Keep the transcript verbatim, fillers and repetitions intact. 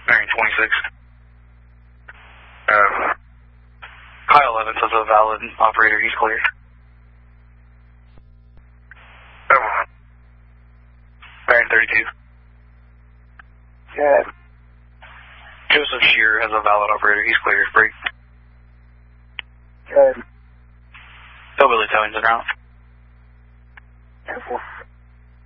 Bearing twenty-six. Um, Kyle Evans is a valid operator. He's clear. Oh. Bearing thirty-two. Good. Joseph Shear has a valid operator. He's clear. Break. Good. Hillbilly Towing's in route.